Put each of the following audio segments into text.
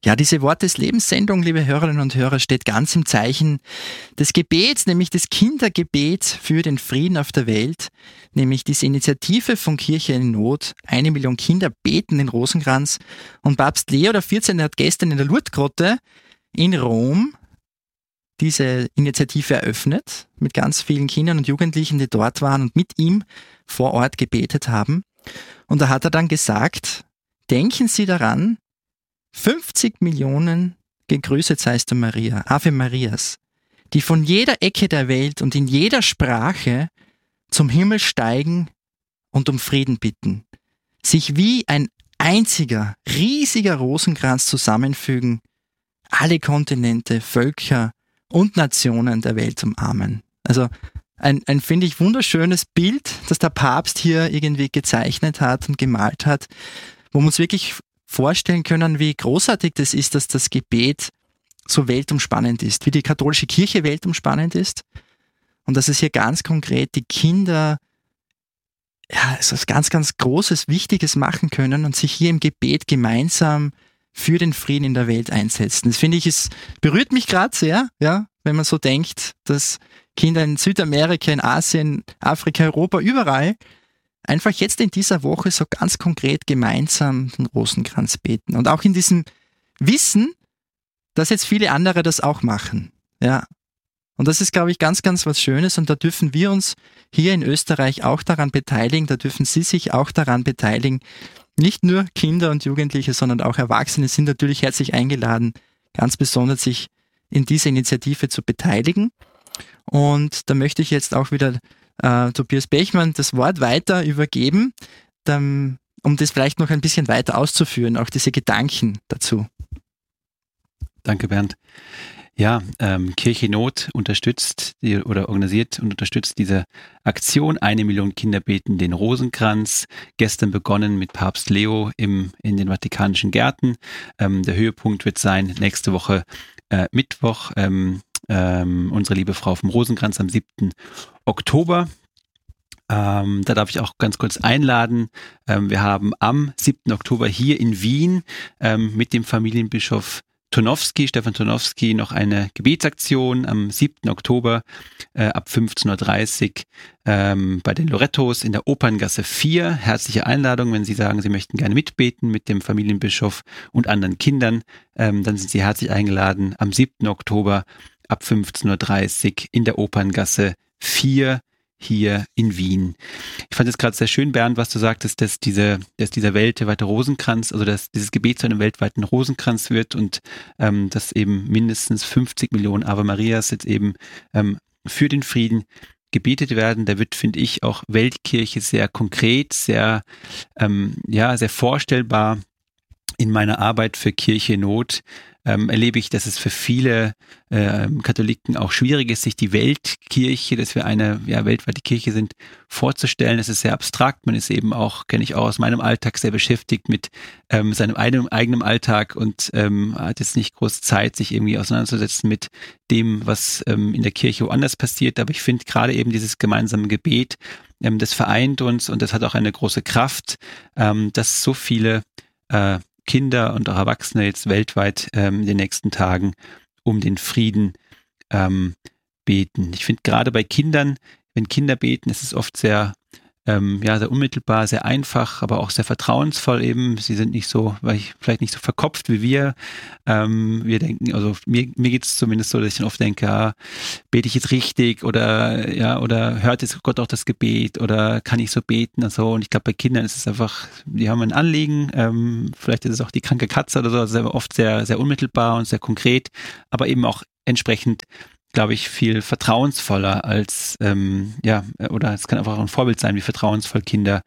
Ja, diese Wort des Lebenssendung, liebe Hörerinnen und Hörer, steht ganz im Zeichen des Gebets, nämlich des Kindergebets für den Frieden auf der Welt, nämlich diese Initiative von Kirche in Not. 1 Million Kinder beten den Rosenkranz. Und Papst Leo XIV. Hat gestern in der Lourdes-Grotte in Rom diese Initiative eröffnet, mit ganz vielen Kindern und Jugendlichen, die dort waren und mit ihm vor Ort gebetet haben. Und da hat er dann gesagt, denken Sie daran, 50 Millionen gegrüßet seist du Maria, Ave Marias, die von jeder Ecke der Welt und in jeder Sprache zum Himmel steigen und um Frieden bitten, sich wie ein einziger, riesiger Rosenkranz zusammenfügen, alle Kontinente, Völker und Nationen der Welt umarmen. Also ein finde ich, wunderschönes Bild, das der Papst hier irgendwie gezeichnet hat und gemalt hat, wo wir uns wirklich vorstellen können, wie großartig das ist, dass das Gebet so weltumspannend ist, wie die katholische Kirche weltumspannend ist und dass es hier ganz konkret die Kinder etwas ganz, ganz Großes, Wichtiges machen können und sich hier im Gebet gemeinsam für den Frieden in der Welt einsetzen. Das finde ich, es berührt mich gerade sehr, ja, wenn man so denkt, dass Kinder in Südamerika, in Asien, Afrika, Europa, überall einfach jetzt in dieser Woche so ganz konkret gemeinsam den Rosenkranz beten. Und auch in diesem Wissen, dass jetzt viele andere das auch machen. Ja. Und das ist, glaube ich, ganz, ganz was Schönes. Und da dürfen wir uns hier in Österreich auch daran beteiligen. Da dürfen Sie sich auch daran beteiligen. Nicht nur Kinder und Jugendliche, sondern auch Erwachsene sind natürlich herzlich eingeladen, ganz besonders sich in dieser Initiative zu beteiligen. Und da möchte ich jetzt auch wieder Tobias Bechmann das Wort weiter übergeben, um das vielleicht noch ein bisschen weiter auszuführen, auch diese Gedanken dazu. Danke, Bernd. Ja, Kirche in Not unterstützt oder organisiert und unterstützt diese Aktion. 1 Million Kinder beten den Rosenkranz. Gestern begonnen mit Papst Leo in den Vatikanischen Gärten. Der Höhepunkt wird sein nächste Woche Mittwoch. Unsere liebe Frau vom Rosenkranz am 7. Oktober. Da darf ich auch ganz kurz einladen. Wir haben am 7. Oktober hier in Wien mit dem Familienbischof Stefan Tonowski, noch eine Gebetsaktion am 7. Oktober ab 15.30 Uhr bei den Lorettos in der Operngasse 4. Herzliche Einladung, wenn Sie sagen, Sie möchten gerne mitbeten mit dem Familienbischof und anderen Kindern, dann sind Sie herzlich eingeladen am 7. Oktober ab 15.30 Uhr in der Operngasse 4 hier in Wien. Ich fand es gerade sehr schön, Bernd, was du sagtest, dass dieser weltweite Rosenkranz, also dass dieses Gebet zu einem weltweiten Rosenkranz wird und dass eben mindestens 50 Millionen Ave Marias jetzt eben für den Frieden gebetet werden. Da wird, finde ich, auch Weltkirche sehr konkret, sehr vorstellbar. In meiner Arbeit für Kirche in Not erlebe ich, dass es für viele Katholiken auch schwierig ist, sich die Weltkirche, dass wir eine weltweite Kirche sind, vorzustellen. Es ist sehr abstrakt. Man ist eben auch, kenne ich auch aus meinem Alltag, sehr beschäftigt mit seinem eigenen Alltag und hat jetzt nicht groß Zeit, sich irgendwie auseinanderzusetzen mit dem, was in der Kirche woanders passiert. Aber ich finde gerade eben dieses gemeinsame Gebet, das vereint uns und das hat auch eine große Kraft, dass so viele Kinder und auch Erwachsene jetzt weltweit in den nächsten Tagen um den Frieden beten. Ich finde gerade bei Kindern, wenn Kinder beten, ist es oft sehr unmittelbar, sehr einfach, aber auch sehr vertrauensvoll eben. Sie sind nicht so, vielleicht nicht so verkopft wie wir. Wir denken, also mir geht es zumindest so, dass ich dann oft denke, bete ich jetzt richtig oder hört jetzt Gott auch das Gebet oder kann ich so beten und so. Und ich glaube, bei Kindern ist es einfach, die haben ein Anliegen, vielleicht ist es auch die kranke Katze oder so, also oft sehr, sehr unmittelbar und sehr konkret, aber eben auch entsprechend, glaube ich, viel vertrauensvoller als, oder es kann einfach auch ein Vorbild sein, wie vertrauensvoll Kinder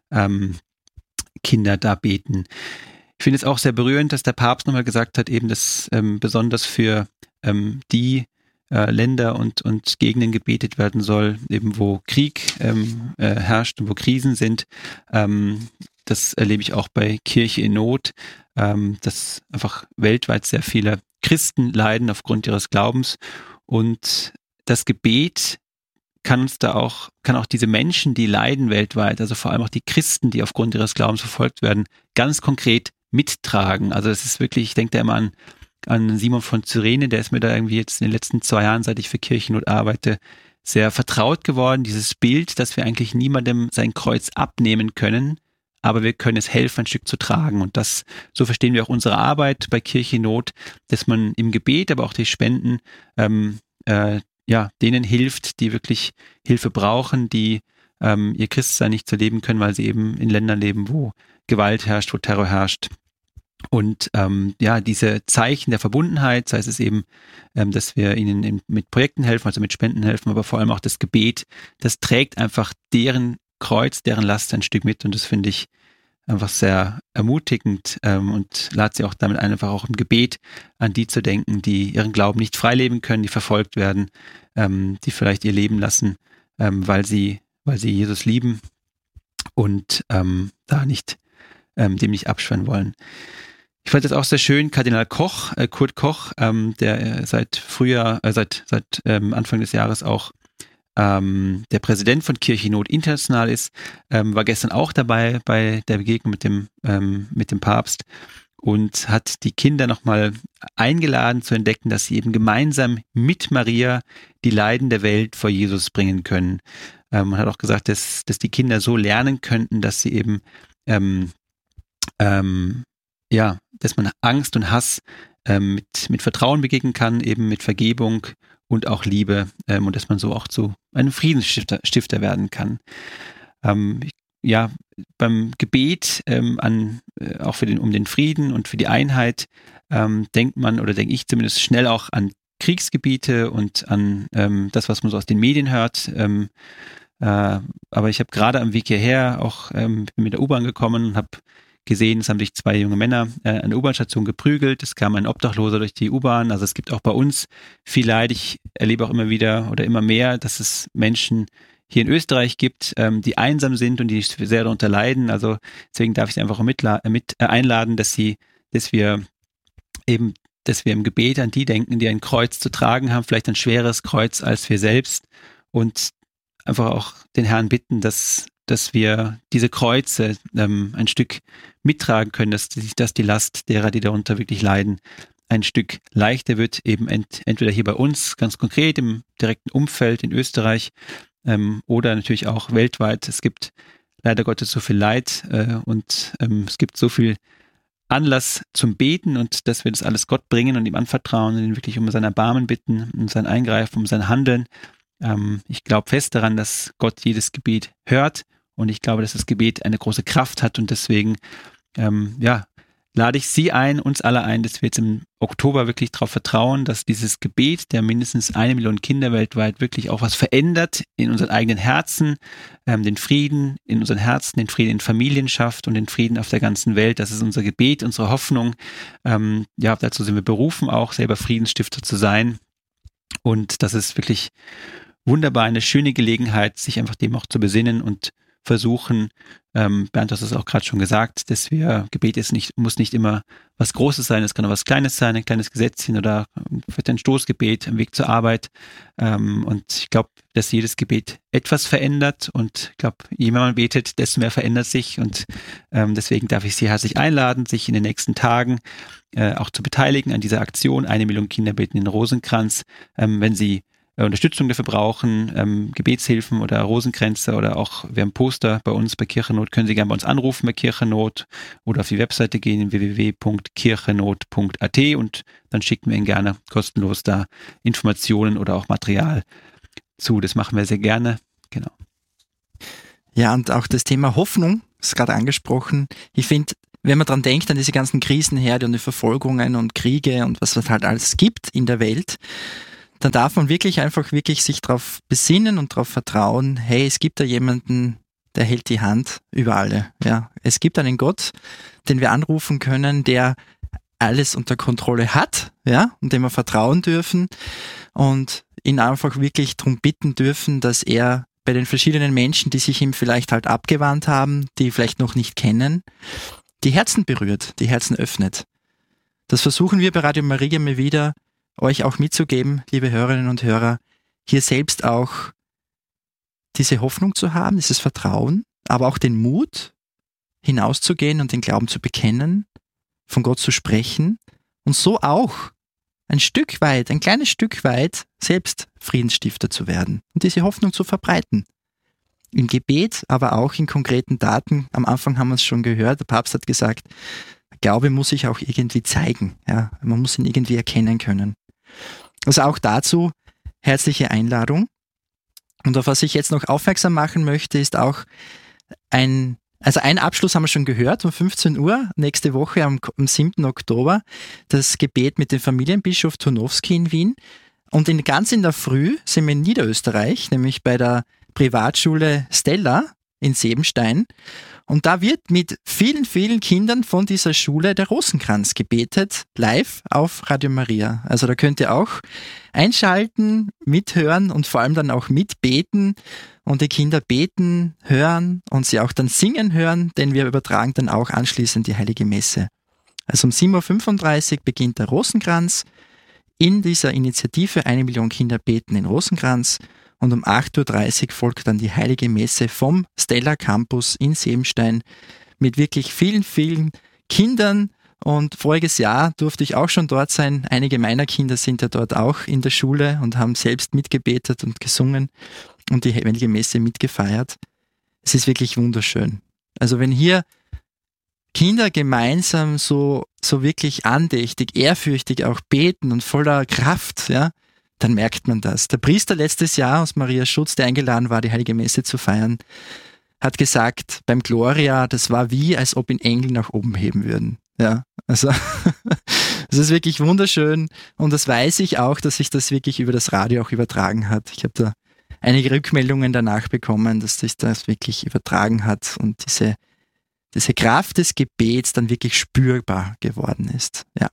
da beten. Ich finde es auch sehr berührend, dass der Papst nochmal gesagt hat, eben, dass besonders für die Länder und Gegenden gebetet werden soll, eben wo Krieg herrscht und wo Krisen sind. Das erlebe ich auch bei Kirche in Not, dass einfach weltweit sehr viele Christen leiden aufgrund ihres Glaubens. Und das Gebet kann auch diese Menschen, die leiden weltweit, also vor allem auch die Christen, die aufgrund ihres Glaubens verfolgt werden, ganz konkret mittragen. Also es ist wirklich, ich denke da immer an Simon von Cyrene, der ist mir da irgendwie jetzt in den letzten 2 Jahren, seit ich für Kirchennot arbeite, sehr vertraut geworden. Dieses Bild, dass wir eigentlich niemandem sein Kreuz abnehmen können, aber wir können es helfen, ein Stück zu tragen. Und so verstehen wir auch unsere Arbeit bei Kirchennot, dass man im Gebet, aber auch durch Spenden, denen hilft, die wirklich Hilfe brauchen, die ihr Christsein nicht so leben können, weil sie eben in Ländern leben, wo Gewalt herrscht, wo Terror herrscht. Und diese Zeichen der Verbundenheit, sei es eben, dass wir ihnen mit Projekten helfen, also mit Spenden helfen, aber vor allem auch das Gebet, das trägt einfach deren Kreuz, deren Last ein Stück mit, und das finde ich einfach sehr ermutigend und lade sie auch damit ein, einfach auch im Gebet an die zu denken, die ihren Glauben nicht frei leben können, die verfolgt werden, die vielleicht ihr Leben lassen, weil sie Jesus lieben und dem nicht abschwören wollen. Ich fand das auch sehr schön, Kardinal Koch, Kurt Koch, der seit Anfang des Jahres auch der Präsident von Kirchennot International ist, war gestern auch dabei bei der Begegnung mit dem Papst und hat die Kinder nochmal eingeladen zu entdecken, dass sie eben gemeinsam mit Maria die Leiden der Welt vor Jesus bringen können. Man hat auch gesagt, dass die Kinder so lernen könnten, dass sie eben dass man Angst und Hass mit Vertrauen begegnen kann, eben mit Vergebung und auch Liebe, und dass man so auch zu einem Friedensstifter werden kann. Beim Gebet auch um den Frieden und für die Einheit denke ich zumindest schnell auch an Kriegsgebiete und an das, was man so aus den Medien hört. Aber ich habe gerade am Weg hierher auch bin mit der U-Bahn gekommen und habe gesehen, es haben sich 2 junge Männer an der U-Bahn-Station geprügelt. Es kam ein Obdachloser durch die U-Bahn. Also es gibt auch bei uns viel Leid. Ich erlebe auch immer wieder oder immer mehr, dass es Menschen hier in Österreich gibt, die einsam sind und die sehr darunter leiden. Also deswegen darf ich Sie einfach einladen, dass wir im Gebet an die denken, die ein Kreuz zu tragen haben, vielleicht ein schweres Kreuz als wir selbst, und einfach auch den Herrn bitten, dass wir diese Kreuze ein Stück mittragen können, dass die Last derer, die darunter wirklich leiden, ein Stück leichter wird, eben entweder hier bei uns, ganz konkret im direkten Umfeld in Österreich, oder natürlich auch weltweit. Es gibt leider Gottes so viel Leid und es gibt so viel Anlass zum Beten, und dass wir das alles Gott bringen und ihm anvertrauen und ihn wirklich um sein Erbarmen bitten, um sein Eingreifen, um sein Handeln. Ich glaube fest daran, dass Gott jedes Gebet hört, und ich glaube, dass das Gebet eine große Kraft hat, und deswegen lade ich Sie ein, uns alle ein, dass wir jetzt im Oktober wirklich darauf vertrauen, dass dieses Gebet der mindestens 1 Million Kinder weltweit wirklich auch was verändert in unseren eigenen Herzen, den Frieden in unseren Herzen, den Frieden in Familien schafft und den Frieden auf der ganzen Welt. Das ist unser Gebet, unsere Hoffnung. Dazu sind wir berufen, auch selber Friedensstifter zu sein, und das ist wirklich wunderbar, eine schöne Gelegenheit, sich einfach dem auch zu besinnen und versuchen, Bernd, du hast es auch gerade schon gesagt, dass Gebet muss nicht immer was Großes sein, es kann auch was Kleines sein, ein kleines Gesetzchen oder vielleicht ein Stoßgebet am Weg zur Arbeit. Und ich glaube, dass jedes Gebet etwas verändert, und ich glaube, je mehr man betet, desto mehr verändert sich, und deswegen darf ich Sie herzlich einladen, sich in den nächsten Tagen auch zu beteiligen an dieser Aktion 1 Million Kinder beten den Rosenkranz. Wenn Sie Unterstützung dafür brauchen, Gebetshilfen oder Rosenkränze, oder auch wir haben Poster bei uns bei Kirchennot, können Sie gerne bei uns anrufen bei Kirchennot oder auf die Webseite gehen, www.kirchennot.at, und dann schicken wir Ihnen gerne kostenlos da Informationen oder auch Material zu. Das machen wir sehr gerne. Genau. Ja, und auch das Thema Hoffnung ist gerade angesprochen. Ich finde, wenn man dran denkt, an diese ganzen Krisenherde und die Verfolgungen und Kriege und was es halt alles gibt in der Welt, dann darf man wirklich sich darauf besinnen und darauf vertrauen, hey, es gibt da jemanden, der hält die Hand über alle. Ja, es gibt einen Gott, den wir anrufen können, der alles unter Kontrolle hat, ja, und dem wir vertrauen dürfen und ihn einfach wirklich darum bitten dürfen, dass er bei den verschiedenen Menschen, die sich ihm vielleicht halt abgewandt haben, die vielleicht noch nicht kennen, die Herzen berührt, die Herzen öffnet. Das versuchen wir bei Radio Maria immer wieder, euch auch mitzugeben, liebe Hörerinnen und Hörer, hier selbst auch diese Hoffnung zu haben, dieses Vertrauen, aber auch den Mut, hinauszugehen und den Glauben zu bekennen von Gott zu sprechen und so auch ein kleines Stück weit selbst Friedensstifter zu werden und diese Hoffnung zu verbreiten. Im Gebet, aber auch in konkreten Taten. Am Anfang haben wir es schon gehört, der Papst hat gesagt, Glaube muss sich auch irgendwie zeigen. Ja, man muss ihn irgendwie erkennen können. Also auch dazu herzliche Einladung. Und auf was ich jetzt noch aufmerksam machen möchte, ist auch einen Abschluss haben wir schon gehört, um 15 Uhr, nächste Woche am 7. Oktober, das Gebet mit dem Familienbischof Turnowski in Wien. Und ganz in der Früh sind wir in Niederösterreich, nämlich bei der Privatschule Stella in Sebenstein. Und da wird mit vielen, vielen Kindern von dieser Schule der Rosenkranz gebetet, live auf Radio Maria. Also da könnt ihr auch einschalten, mithören und vor allem dann auch mitbeten und die Kinder beten, hören und sie auch dann singen hören, denn wir übertragen dann auch anschließend die Heilige Messe. Also um 7.35 Uhr beginnt der Rosenkranz in dieser Initiative 1 Million Kinder beten in Rosenkranz. Und um 8.30 Uhr folgt dann die Heilige Messe vom Stella Campus in Sebenstein mit wirklich vielen, vielen Kindern. Und voriges Jahr durfte ich auch schon dort sein. Einige meiner Kinder sind ja dort auch in der Schule und haben selbst mitgebetet und gesungen und die Heilige Messe mitgefeiert. Es ist wirklich wunderschön. Also wenn hier Kinder gemeinsam so wirklich andächtig, ehrfürchtig auch beten und voller Kraft, ja, dann merkt man das. Der Priester letztes Jahr aus Maria Schutz, der eingeladen war, die Heilige Messe zu feiern, hat gesagt, beim Gloria, das war wie, als ob ihn Engel nach oben heben würden. Ja, also das ist wirklich wunderschön und das weiß ich auch, dass sich das wirklich über das Radio auch übertragen hat. Ich habe da einige Rückmeldungen danach bekommen, dass sich das wirklich übertragen hat und diese Kraft des Gebets dann wirklich spürbar geworden ist. Ja.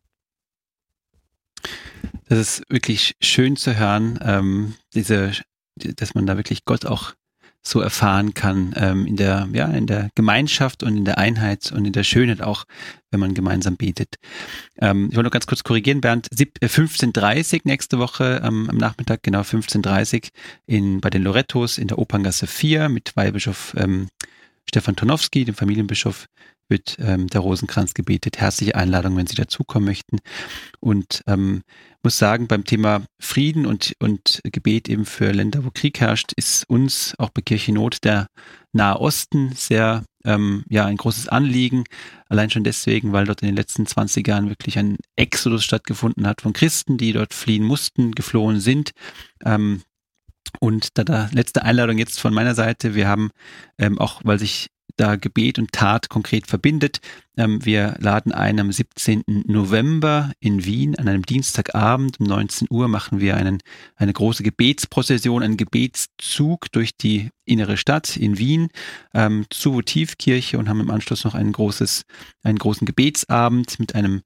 Das ist wirklich schön zu hören, dass man da wirklich Gott auch so erfahren kann, in der Gemeinschaft und in der Einheit und in der Schönheit auch, wenn man gemeinsam betet. Ich wollte noch ganz kurz korrigieren, Bernd, 15.30 Uhr nächste Woche am Nachmittag, genau 15.30 Uhr bei den Lorettos in der Operngasse 4 mit Weihbischof Stefan Turnowski, dem Familienbischof, wird der Rosenkranz gebetet. Herzliche Einladung, wenn Sie dazukommen möchten. Und muss sagen, beim Thema Frieden und Gebet eben für Länder, wo Krieg herrscht, ist uns auch bei Kirche Not der Nahe Osten sehr ein großes Anliegen. Allein schon deswegen, weil dort in den letzten 20 Jahren wirklich ein Exodus stattgefunden hat von Christen, die dort fliehen mussten, geflohen sind. Und da letzte Einladung jetzt von meiner Seite. Wir haben auch, weil sich da Gebet und Tat konkret verbindet. Wir laden ein am 17. November in Wien an einem Dienstagabend um 19 Uhr machen wir eine große Gebetsprozession, einen Gebetszug durch die innere Stadt in Wien zur Votivkirche und haben im Anschluss noch einen großen Gebetsabend mit einem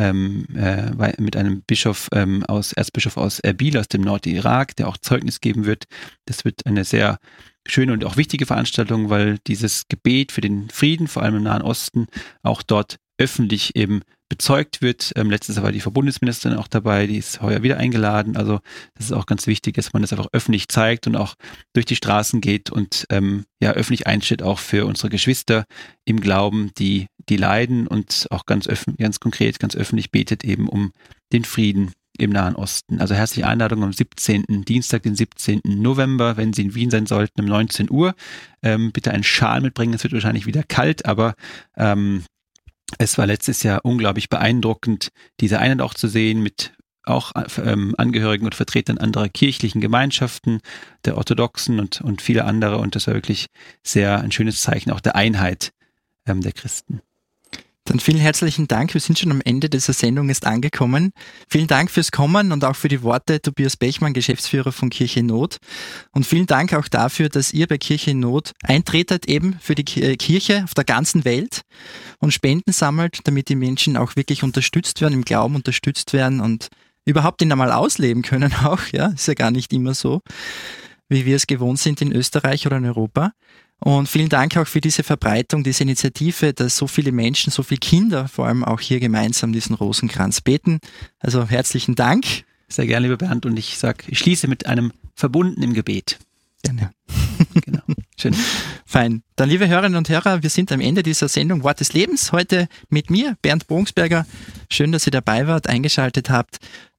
Erzbischof aus Erbil aus dem Nordirak, der auch Zeugnis geben wird. Das wird eine sehr schöne und auch wichtige Veranstaltung, weil dieses Gebet für den Frieden, vor allem im Nahen Osten, auch dort öffentlich eben bezeugt wird. Letztes Jahr war die Verbundesministerin auch dabei, die ist heuer wieder eingeladen. Also das ist auch ganz wichtig, dass man das einfach öffentlich zeigt und auch durch die Straßen geht und öffentlich einsteht auch für unsere Geschwister im Glauben, die leiden und auch ganz konkret, ganz öffentlich betet eben um den Frieden im Nahen Osten. Also herzliche Einladung am Dienstag, den 17. November, wenn Sie in Wien sein sollten, um 19 Uhr. Bitte einen Schal mitbringen, es wird wahrscheinlich wieder kalt, aber es war letztes Jahr unglaublich beeindruckend, diese Einheit auch zu sehen mit auch Angehörigen und Vertretern anderer kirchlichen Gemeinschaften, der Orthodoxen und viele andere. Und das war wirklich sehr ein schönes Zeichen auch der Einheit der Christen. Dann vielen herzlichen Dank. Wir sind schon am Ende dieser Sendung jetzt angekommen. Vielen Dank fürs Kommen und auch für die Worte Tobias Bechmann, Geschäftsführer von Kirche Not. Und vielen Dank auch dafür, dass ihr bei Kirche Not eintretet eben für die Kirche auf der ganzen Welt und Spenden sammelt, damit die Menschen auch wirklich unterstützt werden, im Glauben unterstützt werden und überhaupt ihn einmal ausleben können auch. Ja, ist ja gar nicht immer so, wie wir es gewohnt sind in Österreich oder in Europa. Und vielen Dank auch für diese Verbreitung, diese Initiative, dass so viele Menschen, so viele Kinder vor allem auch hier gemeinsam diesen Rosenkranz beten. Also herzlichen Dank. Sehr gerne, lieber Bernd. Und ich schließe mit einem verbundenen Gebet. Gerne. Genau. Schön. Fein. Dann, liebe Hörerinnen und Hörer, wir sind am Ende dieser Sendung Wort des Lebens. Heute mit mir, Bernd Bogensberger. Schön, dass ihr dabei wart, eingeschaltet habt.